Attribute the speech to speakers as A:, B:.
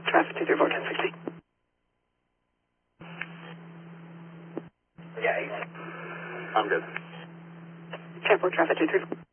A: Traffic 234 1060.
B: Yeah, I'm good.
A: Transport traffic 234.